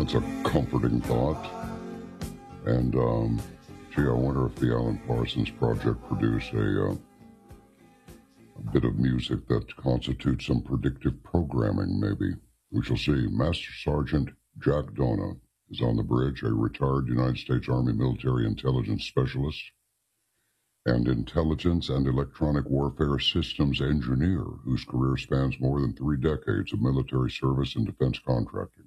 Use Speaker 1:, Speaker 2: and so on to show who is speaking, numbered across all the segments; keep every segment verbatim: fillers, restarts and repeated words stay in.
Speaker 1: That's a comforting thought. And, um, gee, I wonder if the Alan Parsons Project produced a, uh, a bit of music that constitutes some predictive programming, maybe. We shall see. Master Sergeant Jack Dona is on the bridge, a retired United States Army military intelligence specialist and intelligence and electronic warfare systems engineer whose career spans more than three decades of military service and defense contracting.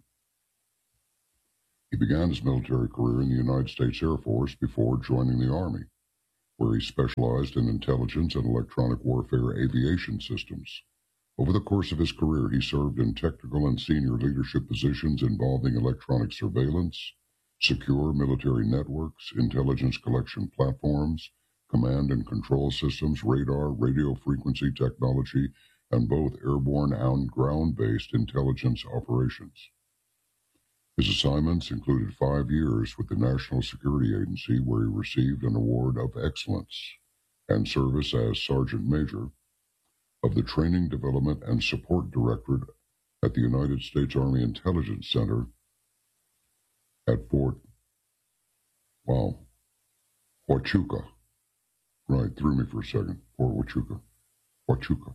Speaker 1: He began his military career in the United States Air Force before joining the Army, where he specialized in intelligence and electronic warfare aviation systems. Over the course of his career, he served in technical and senior leadership positions involving electronic surveillance, secure military networks, intelligence collection platforms, command and control systems, radar, radio frequency technology, and both airborne and ground-based intelligence operations. His assignments included five years with the National Security Agency, where he received an award of excellence, and service as Sergeant Major of the Training, Development, and Support Directorate at the United States Army Intelligence Center at Fort, wow, Huachuca. Right, threw me for a second. Fort Huachuca. Huachuca.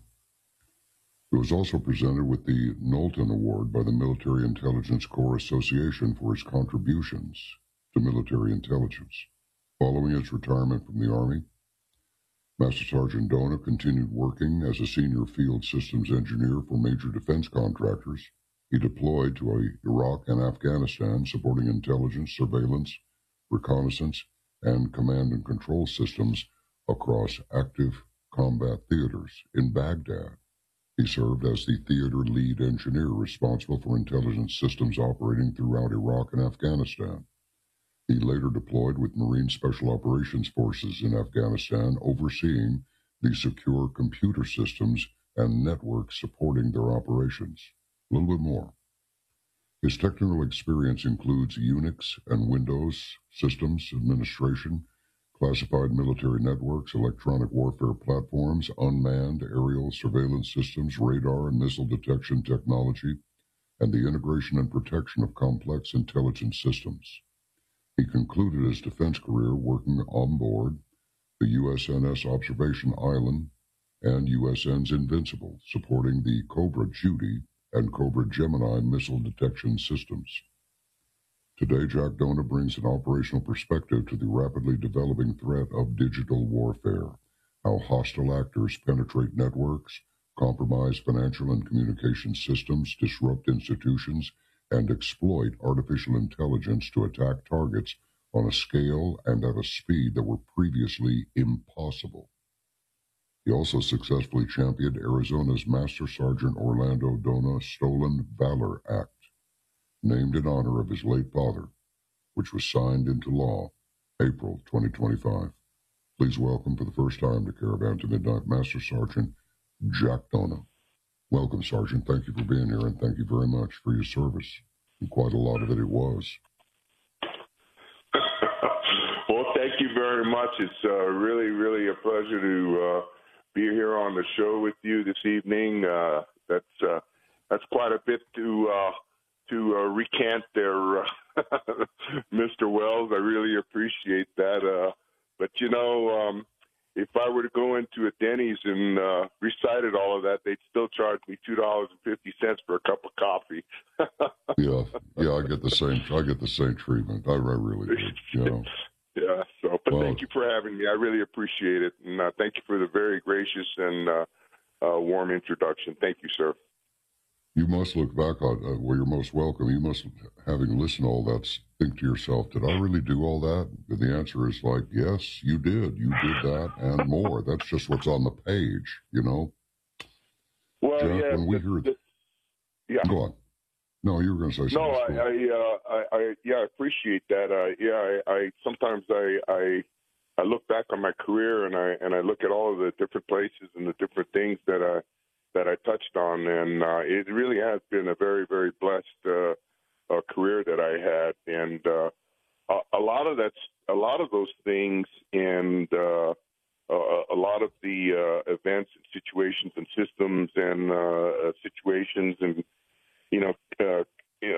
Speaker 1: He was also presented with the Knowlton Award by the Military Intelligence Corps Association for his contributions to military intelligence. Following his retirement from the Army, Master Sergeant Dona continued working as a senior field systems engineer for major defense contractors. He deployed to Iraq and Afghanistan, supporting intelligence, surveillance, reconnaissance, and command and control systems across active combat theaters. In Baghdad, he served as the theater lead engineer responsible for intelligence systems operating throughout Iraq and Afghanistan. He later deployed with Marine Special Operations Forces in Afghanistan, overseeing the secure computer systems and networks supporting their operations. A little bit more. His technical experience includes Unix and Windows systems administration, classified military networks, electronic warfare platforms, unmanned aerial surveillance systems, radar and missile detection technology, and the integration and protection of complex intelligence systems. He concluded his defense career working on board the U S N S Observation Island and U S N's Invincible, supporting the Cobra Judy and Cobra Gemini missile detection systems. Today, Jack Dona brings an operational perspective to the rapidly developing threat of digital warfare, how hostile actors penetrate networks, compromise financial and communication systems, disrupt institutions, and exploit artificial intelligence to attack targets on a scale and at a speed that were previously impossible. He also successfully championed Arizona's Master Sergeant Orlando Dona Stolen Valor Act, named in honor of his late father, which was signed into law April twenty twenty-five. Please welcome for the first time to Caravan to Midnight, Master Sergeant Jack Dona. Welcome, Sergeant. Thank you for being here, and thank you very much for your service. And quite a lot of it it was.
Speaker 2: Well, thank you very much. It's uh, really, really a pleasure to uh, be here on the show with you this evening. Uh, that's uh, that's quite a bit to uh, to uh, recant there, uh, Mister Wells. I really appreciate that. Uh, but you know, um, if I were to go into a Denny's and uh, recited all of that, they'd still charge me two dollars and fifty cents for a cup of coffee.
Speaker 1: yeah, yeah, I get the same. I get the same treatment. I, I really do. You know.
Speaker 2: Yeah. So, but
Speaker 1: well,
Speaker 2: thank you for having me. I really appreciate it, and uh, thank you for the very gracious and uh, uh, warm introduction. Thank you, sir.
Speaker 1: You must look back on uh, well, you're most welcome. You must, having listened to all that, think to yourself, did I really do all that? And the answer is like, yes, you did. You did that and more. That's just what's on the page, you know?
Speaker 2: Well,
Speaker 1: Jack,
Speaker 2: yeah.
Speaker 1: when we
Speaker 2: the,
Speaker 1: hear...
Speaker 2: the, yeah.
Speaker 1: Go on. No, you were going to say something.
Speaker 2: No, I, I, uh, I, I, yeah, I appreciate that. Uh, yeah, I, I sometimes I, I, I look back on my career and I and I look at all of the different places and the different things that I that I touched on, and uh, it really has been a very, very blessed uh, uh, career that I had, and uh, a, a lot of that's a lot of those things, and uh, a, a lot of the uh, events and situations and systems and uh, situations and you know, uh, uh,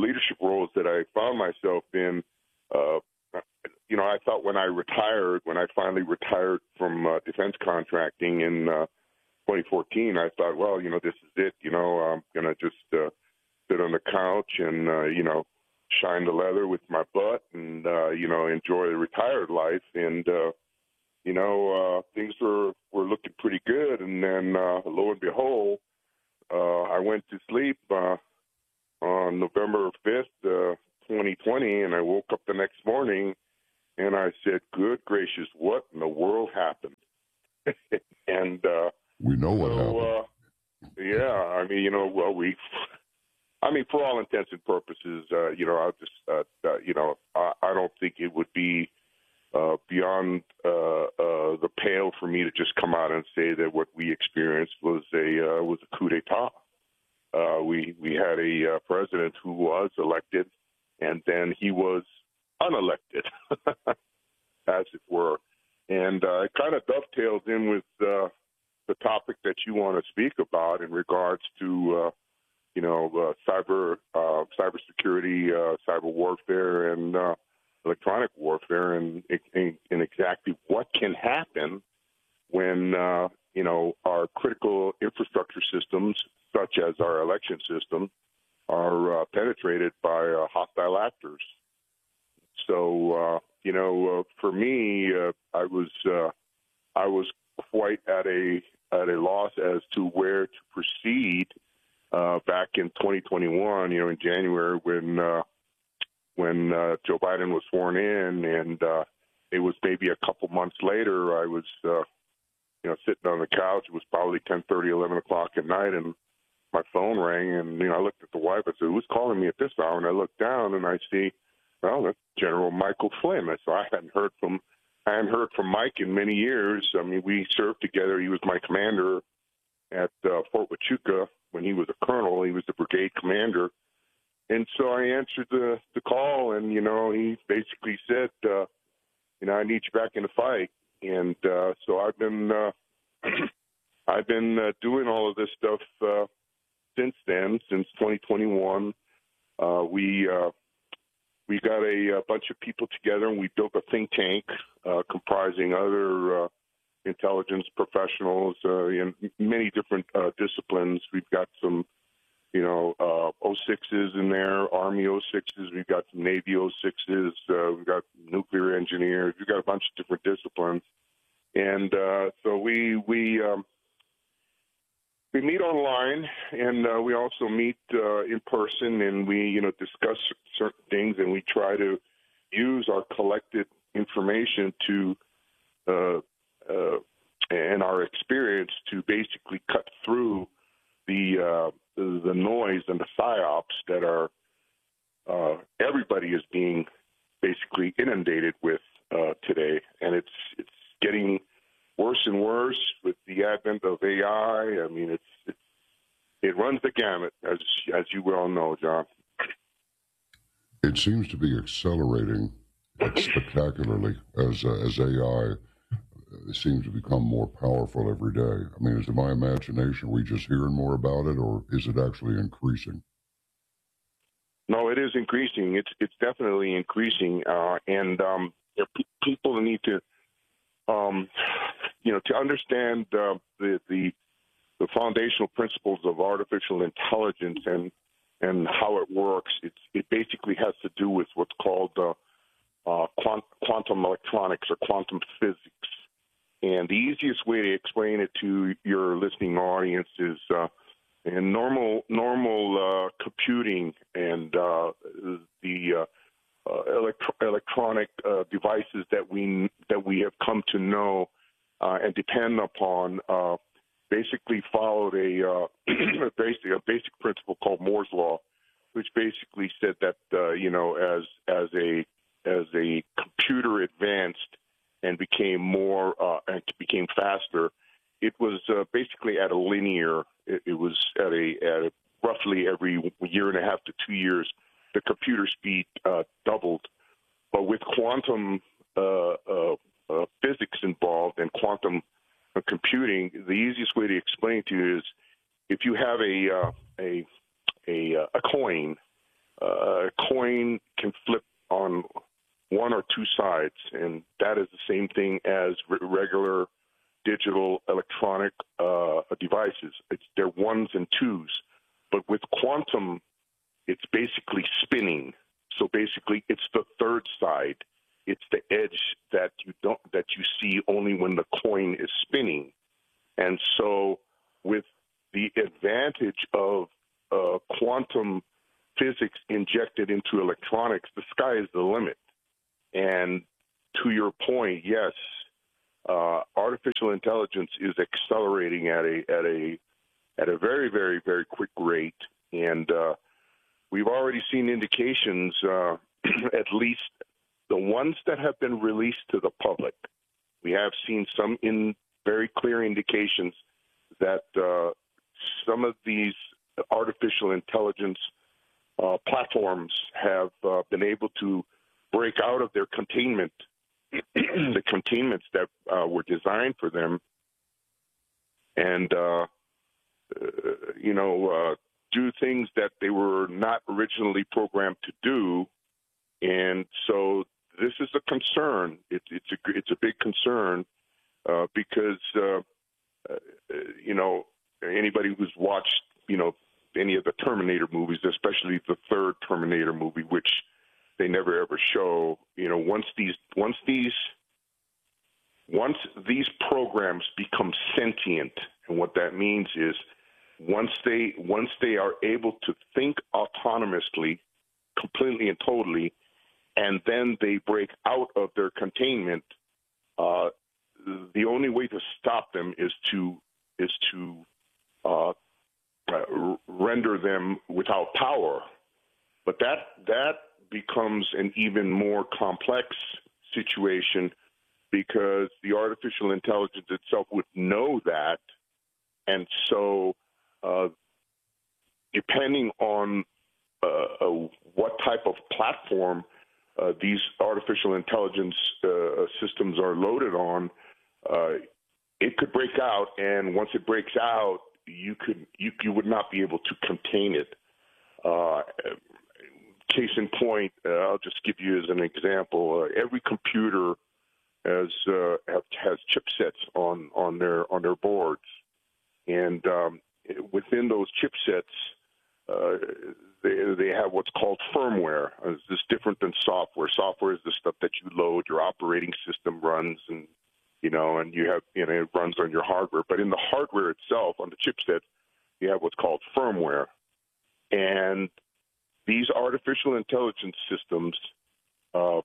Speaker 2: leadership roles that I found myself in, uh, you know, I thought when I retired, when I finally retired from uh, defense contracting in uh, twenty fourteen, I thought, well, you know, this is it. You know, I'm going to just uh, sit on the couch and, uh, you know, shine the leather with my butt and, uh, you know, enjoy the retired life. And, uh, you know, uh, things were, were looking pretty good. And then, uh, lo and behold, uh, I went to sleep uh, on November fifth, uh, twenty twenty, and I woke up the next morning and I said, good gracious, what in the world happened? and uh,
Speaker 1: we know what
Speaker 2: so,
Speaker 1: happened.
Speaker 2: Uh, yeah, I mean, you know, well, we, I mean, for all intents and purposes, uh, you know, I just, uh, uh, you know, I, I don't think it would be uh, beyond uh, uh, the pale for me to just come out and say that what we experienced was a uh, was a coup d'état. Uh, we we had a uh, president who was elected, and then he was unelected, as it were, and uh, it kind of dovetails in with uh, the topic that you want to speak about in regards to, uh, you know, uh, cyber uh, cybersecurity, uh, cyber warfare, and uh, electronic warfare, and, and, and exactly what can happen when, uh, you know, our critical infrastructure systems, such as our election system, are uh, penetrated by uh, hostile actors. So, uh, you know, uh, for me, uh, I was uh, I was quite at a at a loss as to where to proceed uh, back in twenty twenty-one. You know, in January when uh, when uh, Joe Biden was sworn in, and uh, it was maybe a couple months later. I was uh, you know sitting on the couch. It was probably ten thirty, eleven o'clock at night, and my phone rang, and you know I looked at the wife. I said, "Who's calling me at this hour?" And I looked down, and I see, well, that's General Michael Flynn. So I hadn't heard from I hadn't heard from Mike in many years. I mean, we served together. He was my commander at uh, Fort Huachuca when he was a colonel. He was the brigade commander. And so I answered the, the call, and, you know, he basically said, uh, you know, I need you back in the fight. And uh, so I've been uh, I've been uh, doing all of this stuff uh, since then, since twenty twenty-one. Uh, we uh, we got a, a bunch of people together, and we built a think tank uh, comprising other uh, intelligence professionals uh, in many different uh, disciplines. We've got some, you know, uh, O sixes in there, Army O sixes. We've got some Navy O sixes. Uh, we've got nuclear engineers. We've got a bunch of different disciplines. And uh, so we we um, we meet online, and uh, we also meet uh, in person, and we you know discuss certain things, and we try to use our collected information to uh, uh, and our experience to basically cut through the uh, the, the noise and the psyops that are uh, everybody is being basically inundated with uh, today, and it's it's getting worse and worse with the advent of A I. I mean, it's, it's it runs the gamut, as as you well know, John.
Speaker 1: It seems to be accelerating spectacularly as uh, as A I seems to become more powerful every day. I mean, is it my imagination? Are we just hearing more about it, or is it actually increasing?
Speaker 2: No, it is increasing. It's it's definitely increasing, uh, and um, p- people need to, um, you know, to understand uh, the, the the foundational principles of artificial intelligence and and how it works. It's it basically has to do with what's called uh, uh, quant- quantum electronics or quantum physics. And the easiest way to explain it to your listening audience is uh, in normal normal uh, computing and uh, the uh, uh, elect- electronic uh, devices that we that we have come to know uh, and depend upon. Uh, basically followed a uh, basically a basic principle called Moore's law, which basically said that uh, you know as as a as a computer advanced and became more uh, and became faster, it was uh, basically at a linear. It, it was at a, at a roughly every year and a half to two years, the computer speed uh, doubled. But with quantum uh, uh, uh, physics involved and quantum uh, computing, the easiest way to explain to you is if you have a uh, a a, a coin, uh, a coin can flip on one or two sides, and that is the same thing as re- regular digital electronic uh, devices. It's they're ones and twos, but with quantum, it's basically spinning. So basically, it's the third side. It's the edge that you don't that you see only when the coin is spinning. And so, with the advantage of uh, quantum physics injected into electronics, the sky is the limit. And to your point, yes, uh, artificial intelligence is accelerating at a at a at a very very very quick rate, and uh, we've already seen indications, uh, at least the ones that have been released to the public. We have seen some in very clear indications that uh, some of these artificial intelligence uh, platforms have uh, been able to break out of their containment, the containments that uh, were designed for them, and, uh, uh, you know, uh, do things that they were not originally programmed to do. And so this is a concern. It, it's, a, it's a big concern uh, because, uh, uh, you know, anybody who's watched, you know, any of the Terminator movies, especially the third Terminator movie, which they never ever show, you know, once these once these once these programs become sentient, and what that means is once they once they are able to think autonomously, completely and totally, and then they break out of their containment, uh, the only way to stop them is to is to uh, uh, render them without power. But that that becomes an even more complex situation because the artificial intelligence itself would know that. And so uh, depending on uh, uh, what type of platform uh, these artificial intelligence uh, systems are loaded on, uh, it could break out. And once it breaks out, you could you, you would not be able to contain it. Uh, Case in point, uh, I'll just give you as an example. Uh, every computer has uh, have, has chipsets on, on their on their boards, and um, within those chipsets, uh, they they have what's called firmware. Uh, this is different than software. Software is the stuff that you load, your operating system runs, and you know, and you have you know it runs on your hardware. But in the hardware itself, on the chipset, you have what's called firmware, and these artificial intelligence systems uh,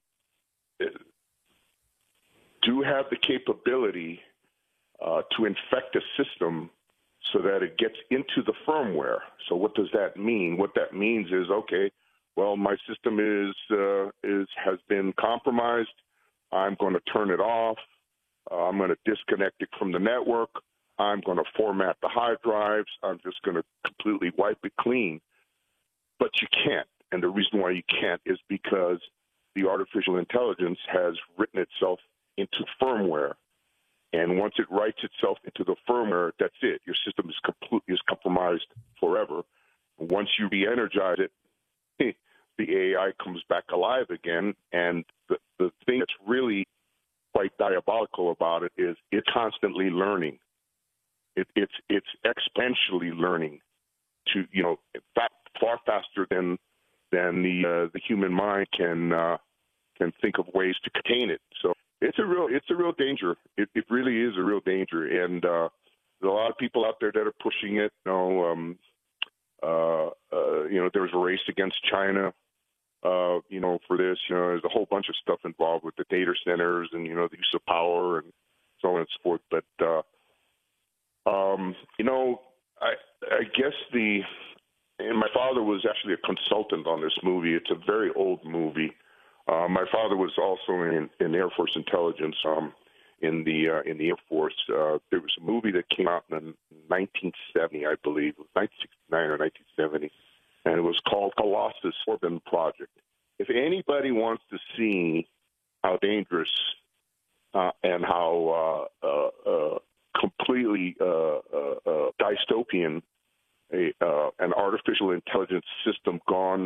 Speaker 2: do have the capability uh, to infect a system so that it gets into the firmware. So what does that mean? What that means is, okay, well, my system is uh, is has been compromised. I'm going to turn it off. Uh, I'm going to disconnect it from the network. I'm going to format the hard drives. I'm just going to completely wipe it clean. But you can't, and the reason why you can't is because the artificial intelligence has written itself into firmware, and once it writes itself into the firmware, that's it. Your system is completely is compromised forever. Once you re-energize it, the A I comes back alive again, and the, the thing that's really quite diabolical about it is it's constantly learning. It, it's it's exponentially learning to you know far, far faster than than the uh, the human mind can uh, can think of ways to contain it. So it's a real it's a real danger. It, it really is a real danger, and uh, there's a lot of people out there that are pushing it. You know, um, uh, uh, you know, there's a race against China. Uh, you know, for this, you know, there's a whole bunch of stuff involved with the data centers and you know the use of power and so on and so forth. But uh, um, you know, I I guess the and my father was actually a consultant on this movie. It's a very old movie. Uh, my father was also in, in Air Force intelligence um, in the uh, in the Air Force. Uh, there was a movie that came out in nineteen seventy, I believe, it was nineteen sixty-nine or nineteen seventy, and it was called Colossus Orban Project. If anybody wants to see how dangerous uh, and how uh, uh, uh, completely uh, uh, uh, dystopian a, uh, an artificial intelligence system gone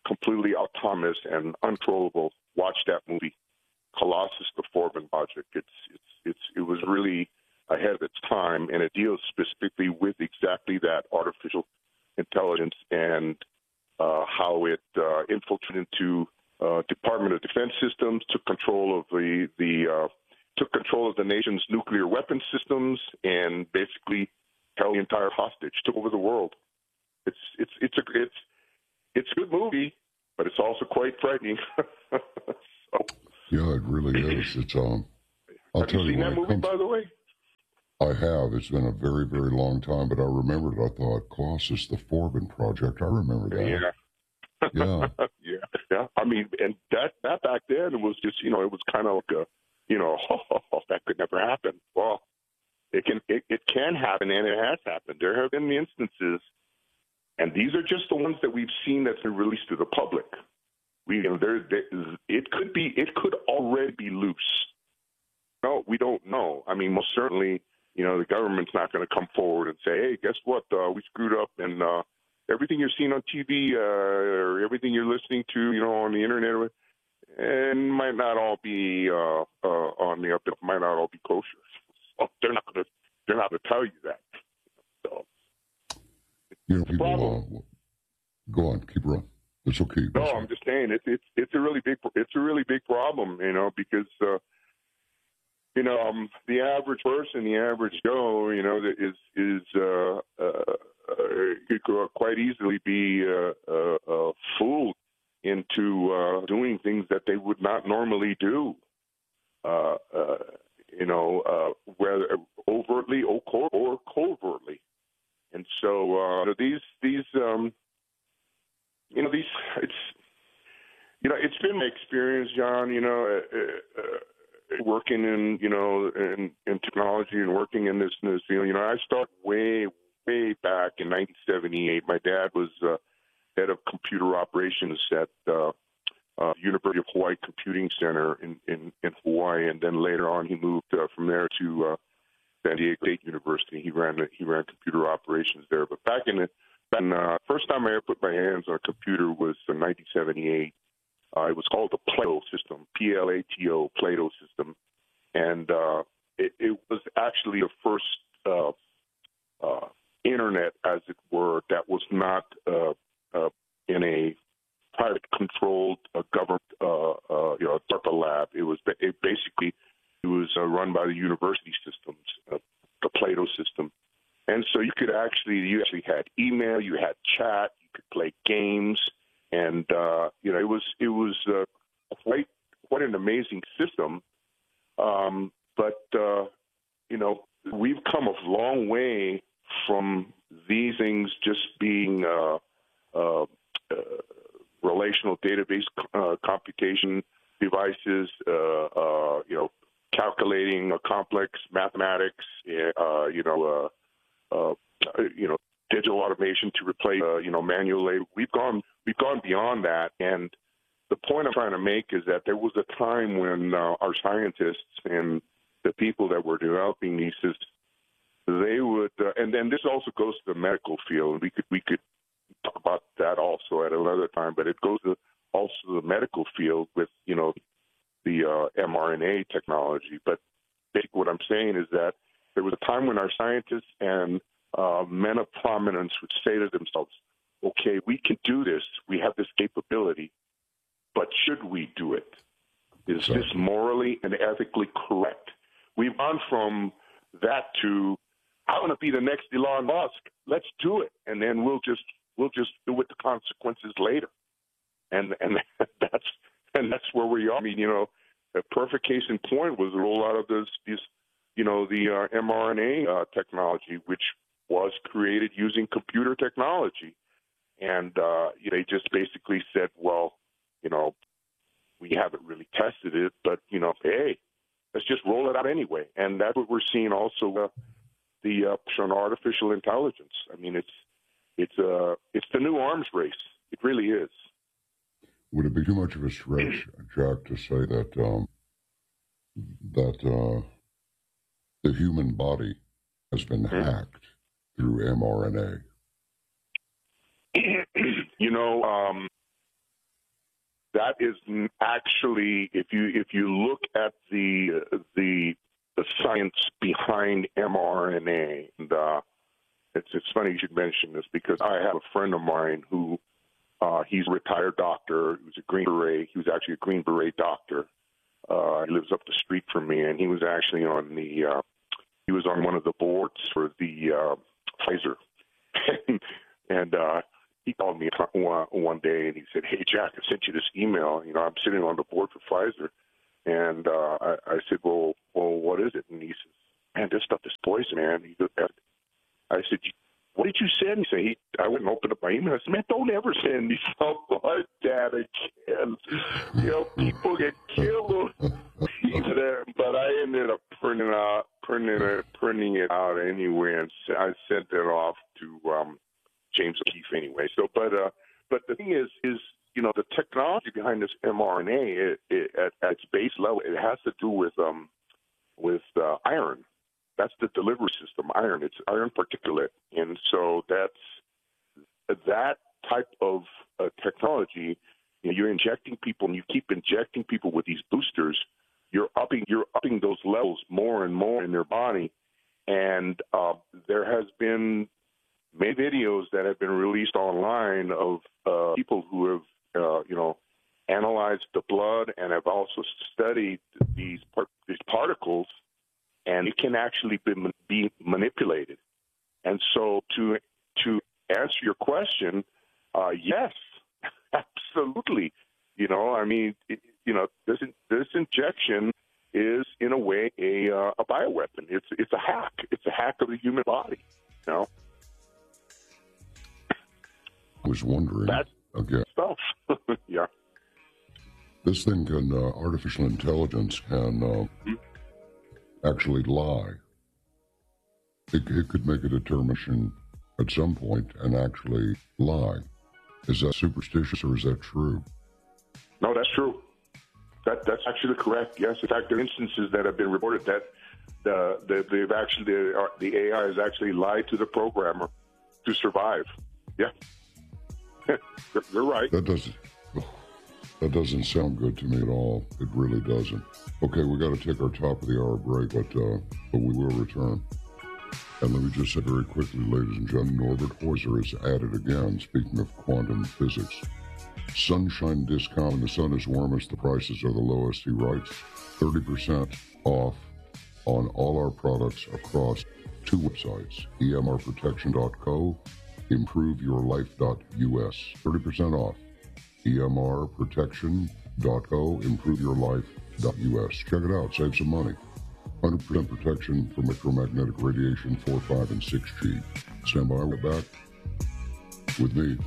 Speaker 2: completely autonomous and uncontrollable. Watch that movie, Colossus: The Forbin Project. It's it's it's it was really ahead of its time, and it deals specifically with exactly that artificial intelligence and uh, how it uh, infiltrated into uh, Department of Defense systems, took control of the the uh, took control of the nation's nuclear weapon systems, and basically held the entire hostage, took over the world. It's it's it's a it's it's a good movie, but it's also quite frightening. So,
Speaker 1: yeah, it really is. It's um. I'll
Speaker 2: have
Speaker 1: tell
Speaker 2: you seen
Speaker 1: you
Speaker 2: that movie,
Speaker 1: comes,
Speaker 2: by the way?
Speaker 1: I have. It's been a very, very long time, but I remembered. I thought Colossus: The Forbin Project. I remember that.
Speaker 2: Yeah.
Speaker 1: Yeah.
Speaker 2: yeah. Yeah. I mean, and that that back then it was just, you know, it was kind of like a, you know, oh, that could never happen. Well, it can it, it can happen, and it has happened. There have been instances, and these are just the ones that we've seen that's been released to the public. We, you know, there, there it could be, it could already be loose. No, we don't know. I mean, most certainly, you know, the government's not going to come forward and say, hey, guess what? Uh, we screwed up, and uh, everything you're seeing on T V uh, or everything you're listening to, you know, on the internet, and might not all be uh, uh, on the up. It might not all be kosher. So they're not going to. They're not going to tell you that. So,
Speaker 1: You know,
Speaker 2: it's a problem.
Speaker 1: people. Uh, go on, keep rolling. It's okay.
Speaker 2: No, I'm just saying it's it's it's a really big it's a really big problem, you know, because uh, you know um, the average person, the average Joe, you know, that is is uh, uh, uh, could quite easily be uh, uh, uh, fooled into uh, doing things that they would not normally do, uh, uh, you know, uh, whether overtly or, co- or covertly, and so uh, these these um, you know these it's. You know, it's been my experience, John, you know, uh, uh, working in, you know, in, in technology and working in this, in this field. You know, I started way, way back in nineteen seventy-eight. My dad was uh, head of computer operations at uh, uh, University of Hawaii Computing Center in, in, in Hawaii, and then later on he moved uh, from there to uh, San Diego State University. He ran he ran computer operations there. But back in the back in, uh, first time I ever put my hands on a computer was in nineteen seventy-eight. Uh, it was called the Plato system, P L A T O, Plato system. And uh, it, it was actually the first uh, uh, internet, as it were, that was not uh, uh, in a private-controlled uh, government, uh, uh, you know, DARPA lab. It was it basically it was uh, run by the university systems, uh, the Plato system. And so you could actually, you actually had email, you had chat, you could play games. And uh, you know, it was it was uh, quite quite an amazing system. Um, but uh, you know, we've come a long way from these things just being uh, uh, uh, relational database uh, computation devices. Uh, uh, you know, calculating a complex mathematics. Uh, you know, uh, uh, you know. digital automation to replace, uh, you know, manual labor. We've gone, we've gone beyond that. And the point I'm trying to make is that there was a time when uh, our scientists and the people that were developing these systems, they would, uh, and then this also goes to the medical field. We could, we could talk about that also at another time, but it goes to also the medical field with, you know, the uh, mRNA technology. But basically what I'm saying is that there was a time when our scientists and Uh, men of prominence would say to themselves, okay, we can do this. We have this capability, but should we do it? Is
Speaker 1: Exactly.
Speaker 2: this morally and ethically correct? We've gone from that to, I want to be the next Elon Musk. Let's do it. And then we'll just, we'll just deal with the consequences later. And, and that's, and that's where we are. I mean, you know, a perfect case in point was the rollout of this, this you know, the uh, mRNA uh, technology, which was created using computer technology. And uh, they just basically said, well, you know, we haven't really tested it, but, you know, hey, let's just roll it out anyway. And that's what we're seeing also, uh, the uh, on artificial intelligence. I mean, it's it's uh, it's the new arms race. It really is.
Speaker 1: Would it be too much of a stretch, Jack, to say that um, that uh, the human body has been mm-hmm. hacked through mRNA?
Speaker 2: You know, um, that is actually, if you if you look at the the the science behind mRNA, and uh, it's it's funny you should mention this because I have a friend of mine who uh, he's a retired doctor. He was a Green Beret. He was actually a Green Beret doctor. Uh, he lives up the street from me, and he was actually on the uh, he was on one of the boards for the uh, Pfizer, and, and uh, he called me one, one day and he said, "Hey Jack, I sent you this email. You know, I'm sitting on the board for Pfizer." And uh, I, I said, well, well, what is it? And he says, "Man, this stuff is poison, man." He goes, I said, "What did you send?" He said, he, I went and opened up my email. I said, "Man, don't ever send me stuff like that again. You know, people get killed." But I ended up printing out, printing it, printing it out anyway, and I sent it off to um, James O'Keefe anyway. So, but uh, but the thing is, is you know, the technology behind this mRNA, it, it, at, at its base level, it has to do with um, with uh, iron. That's the delivery system, iron. It's iron particulate, and so that's that type of uh, technology. You know, you're injecting people, and you keep injecting people with these boosters. You're upping, you're upping those levels more and more in their body, and uh, there has been many videos that have been released online of uh, people who have, uh, you know, analyzed the blood and have also studied these par- these particles, and it can actually be, be manipulated. And so, to to answer your question, uh, yes, absolutely. You know, I mean, it, you know, this this injection is in a way a uh, a bioweapon. It's it's a hack. It's a hack of the human body. You know.
Speaker 1: I was wondering.
Speaker 2: That's
Speaker 1: again.
Speaker 2: Stuff. Yeah.
Speaker 1: This thing can uh, artificial intelligence can uh, mm-hmm. actually lie. It, it could make a determination at some point and actually lie. Is that superstitious or is that true?
Speaker 2: No, that's true. That that's actually correct. Yes, in fact, there are instances that have been reported that the, the they've actually the, the A I has actually lied to the programmer to survive. Yeah, you're, you're right.
Speaker 1: That doesn't that doesn't sound good to me at all. It really doesn't. Okay, we got to take our top of the hour break, but uh, but we will return. And let me just say very quickly, ladies and gentlemen, Norbert Heuser is at it again. Speaking of quantum physics. Sunshine discount when the sun is warmest, the prices are the lowest, he writes. thirty percent off on all our products across two websites, E M R protection dot co, improve your life dot U S. thirty percent off, E M R protection dot co, improve your life dot U S. Check it out, save some money. one hundred percent protection from electromagnetic radiation, four, five, and six G. Stand by, we're back with me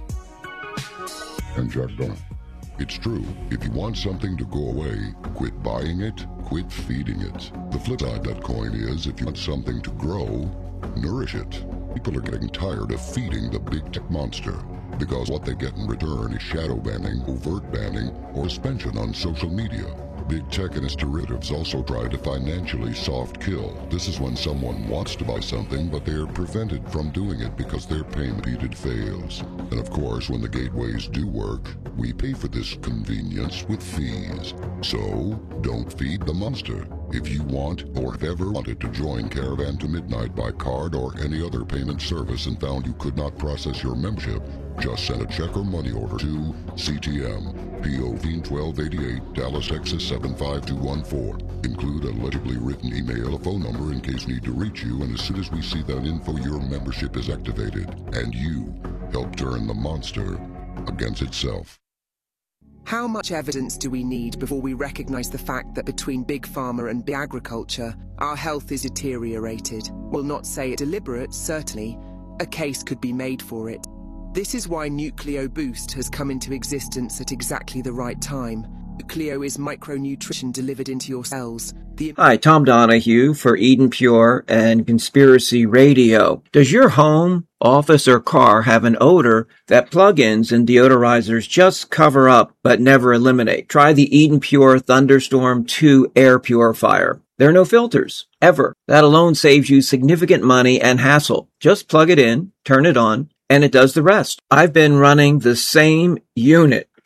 Speaker 1: and Jack Donna. It's true. If you want something to go away, quit buying it, quit feeding it. The flip side of that coin is, if you want something to grow, nourish it. People are getting tired of feeding the big tech monster, because what they get in return is shadow banning, overt banning, or suspension on social media. Big tech and its derivatives also try to financially soft kill. This is when someone wants to buy something, but they are prevented from doing it because their payment method fails. And of course, when the gateways do work, we pay for this convenience with fees. So, don't feed the monster. If you want or have ever wanted to join Caravan to Midnight by card or any other payment service and found you could not process your membership, just send a check or money order to C T M, P O twelve eighty-eight, Dallas, Texas seven five two one four. Include a legibly written email, a phone number in case we need to reach you, and as soon as we see that info, your membership is activated, and you help turn the monster against itself.
Speaker 3: How much evidence do we need before we recognize the fact that between Big Pharma and Big Agriculture, our health is deteriorated? We'll not say it deliberate, certainly. A case could be made for it. This is why Nucleo Boost has come into existence at exactly the right time. Nucleo is micronutrition delivered into your cells. The
Speaker 4: Hi, Tom Donahue for Eden Pure and Conspiracy Radio. Does your home, office, or car have an odor that plug-ins and deodorizers just cover up but never eliminate? Try the Eden Pure Thunderstorm two air purifier. There are no filters, ever. That alone saves you significant money and hassle. Just plug it in, turn it on, and it does the rest. I've been running the same unit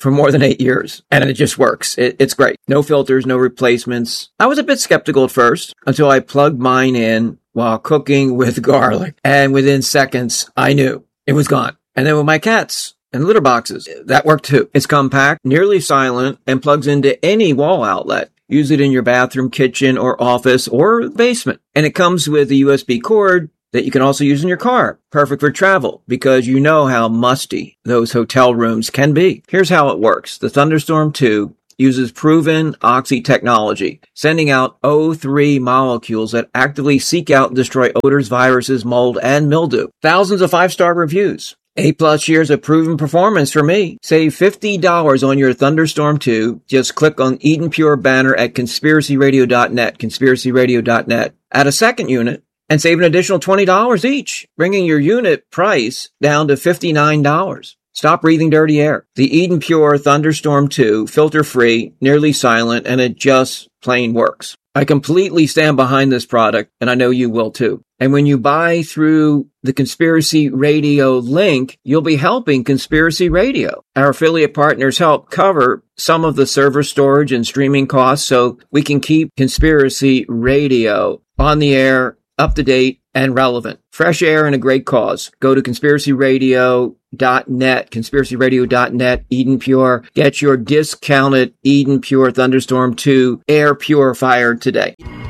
Speaker 4: for more than eight years, and it just works. It, it's great. No filters, no replacements. I was a bit skeptical at first until I plugged mine in while cooking with garlic, and within seconds, I knew it was gone. And then with my cats and litter boxes, that worked too. It's compact, nearly silent, and plugs into any wall outlet. Use it in your bathroom, kitchen, or office, or basement. And it comes with a U S B cord that you can also use in your car. Perfect for travel, because you know how musty those hotel rooms can be. Here's how it works. The Thunderstorm two uses proven Oxy technology, sending out O three molecules that actively seek out and destroy odors, viruses, mold, and mildew. Thousands of five-star reviews. Eight plus years of proven performance for me. Save fifty dollars on your Thunderstorm two. Just click on Eden Pure banner at conspiracy radio dot net, conspiracy radio dot net. Add a second unit and save an additional twenty dollars each, bringing your unit price down to fifty-nine dollars. Stop breathing dirty air. The Eden Pure Thunderstorm two, filter-free, nearly silent, and it just plain works. I completely stand behind this product, and I know you will too. And when you buy through the Conspiracy Radio link, you'll be helping Conspiracy Radio. Our affiliate partners help cover some of the server storage and streaming costs so we can keep Conspiracy Radio on the air, up to date, and relevant. Fresh air and a great cause. Go to conspiracy radio dot net, conspiracy radio dot net, Eden Pure. Get your discounted Eden Pure Thunderstorm two air purifier today.